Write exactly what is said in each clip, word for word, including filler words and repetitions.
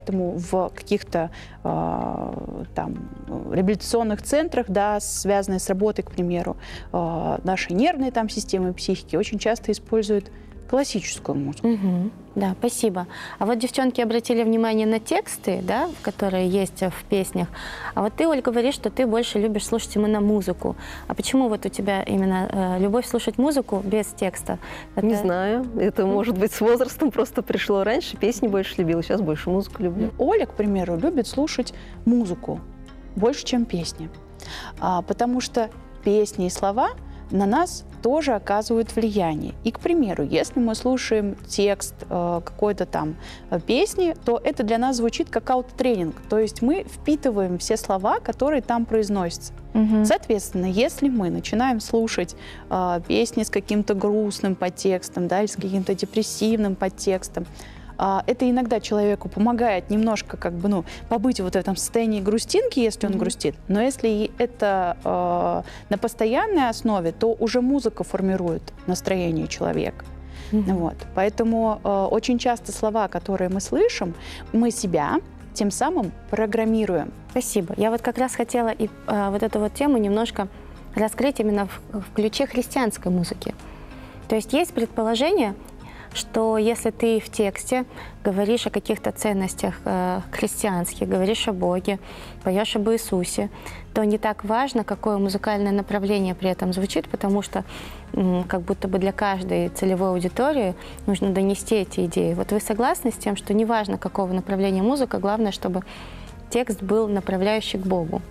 Поэтому в каких-то э, там реабилитационных центрах, да, связанные с работой, к примеру, э, нашей нервной там системы психики, очень часто используют классическую музыку. Угу. Да, спасибо. А вот девчонки обратили внимание на тексты, да, которые есть в песнях. А вот ты, Оль, говоришь, что ты больше любишь слушать именно музыку. А почему вот у тебя именно э, любовь слушать музыку без текста? Это... Не знаю. Это, может быть, с возрастом просто пришло. Раньше песни больше любила, сейчас больше музыку люблю. Оля, к примеру, любит слушать музыку больше, чем песни. А, потому что песни и слова на нас тоже оказывают влияние. И, к примеру, если мы слушаем текст э, какой-то там э, песни, то это для нас звучит как аутотренинг. То есть мы впитываем все слова, которые там произносятся. Угу. Соответственно, если мы начинаем слушать э, песни с каким-то грустным подтекстом, да, или с каким-то депрессивным подтекстом, это иногда человеку помогает немножко как бы, ну, побыть вот в этом состоянии грустинки, если он mm-hmm. грустит. Но если это э, на постоянной основе, то уже музыка формирует настроение человека. Mm-hmm. Вот. Поэтому э, очень часто слова, которые мы слышим, мы себя тем самым программируем. Спасибо. Я вот как раз хотела и э, вот эту вот тему немножко раскрыть именно в, в ключе христианской музыки. То есть есть предположение, что если ты в тексте говоришь о каких-то ценностях э, христианских, говоришь о Боге, поешь об Иисусе, то не так важно, какое музыкальное направление при этом звучит, потому что м, как будто бы для каждой целевой аудитории нужно донести эти идеи. Вот вы согласны с тем, что не важно, какого направления музыка, главное, чтобы текст был направляющий к Богу?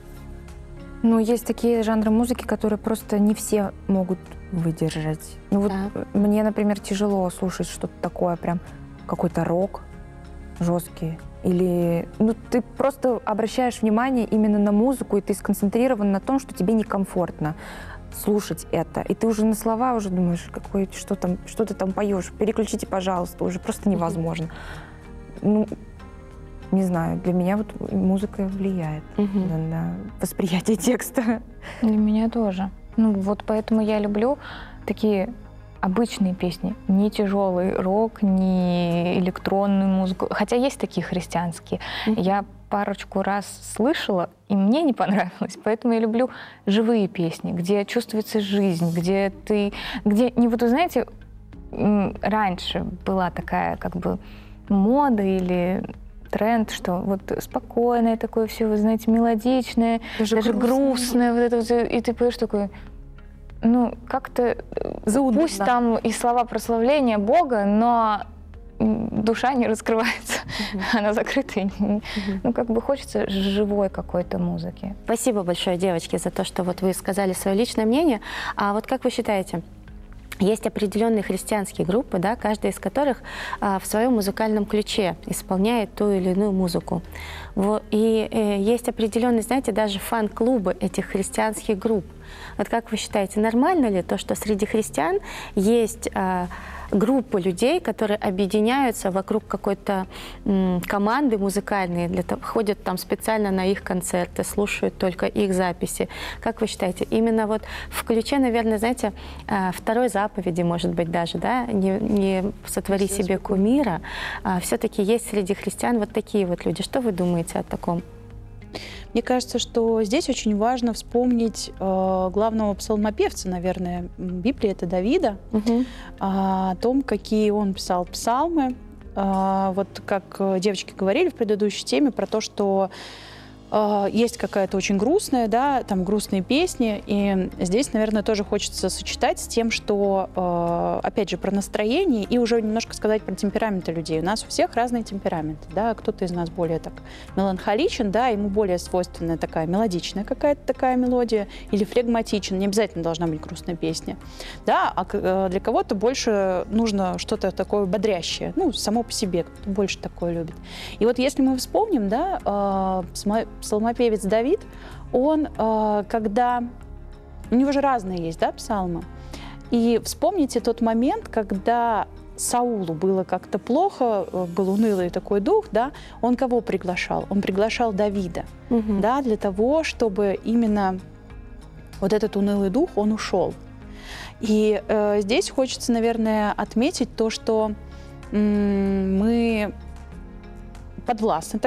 Ну, есть такие жанры музыки, которые просто не все могут выдержать. Ну вот да. Мне, например, тяжело слушать что-то такое, прям какой-то рок жесткий. Или ну, ты просто обращаешь внимание именно на музыку, и ты сконцентрирован на том, что тебе некомфортно слушать это. И ты уже на слова уже думаешь, какой, что, там, что ты там поешь, переключите, пожалуйста, уже просто невозможно. Ну, не знаю, для меня вот музыка влияет угу. на, на восприятие текста. Для меня тоже. Ну вот поэтому я люблю такие обычные песни. Не тяжелый рок, не электронную музыку. Хотя есть такие христианские. Mm-hmm. Я парочку раз слышала, и мне не понравилось. Поэтому я люблю живые песни, где чувствуется жизнь, где ты... где не вот, вы знаете, раньше была такая как бы мода или... тренд, что вот спокойное такое все, вы знаете, мелодичное, даже, даже грустное, вот это вот, и ты поешь такой, ну, как-то, заудобно. Пусть там и слова прославления Бога, но душа не раскрывается, uh-huh. она закрыта, uh-huh. ну, как бы хочется живой какой-то музыки. Спасибо большое, девочки, за то, что вот вы сказали свое личное мнение. А вот как вы считаете, есть определенные христианские группы, да, каждая из которых а, в своем музыкальном ключе исполняет ту или иную музыку. Вот, и э, есть определенные, знаете, даже фан-клубы этих христианских групп. Вот как вы считаете, нормально ли то, что среди христиан есть а, группы людей, которые объединяются вокруг какой-то м, команды музыкальной, для того, ходят там специально на их концерты, слушают только их записи? Как вы считаете, именно вот в ключе, наверное, знаете, а, второй заповеди, может быть, даже, да, не, не сотвори Все себе кумира, а, все-таки есть среди христиан вот такие вот люди. Что вы думаете о таком? Мне кажется, что здесь очень важно вспомнить э, главного псалмопевца, наверное, Библии, это Давида, угу. о том, какие он писал псалмы. Э, вот как девочки говорили в предыдущей теме про то, что э, есть какая-то очень грустная, да, там грустные песни, и здесь, наверное, тоже хочется сочетать с тем, что, э, опять же, про настроение и уже немножко сказать про темпераменты людей. У нас у всех разные темпераменты, да, кто-то из нас более так меланхоличен, да, ему более свойственная такая мелодичная какая-то такая мелодия, или флегматичен, не обязательно должна быть грустная песня, да, а для кого-то больше нужно что-то такое бодрящее, ну, само по себе, кто-то больше такое любит. И вот если мы вспомним, да, э, псалмопевец Давид, он, э, когда... У него же разные есть, да, псалмы. И вспомните тот момент, когда Саулу было как-то плохо, был унылый такой дух, да, он кого приглашал? Он приглашал Давида, угу. да, для того, чтобы именно вот этот унылый дух, он ушел. И э, здесь хочется, наверное, отметить то, что м- мы подвластны, так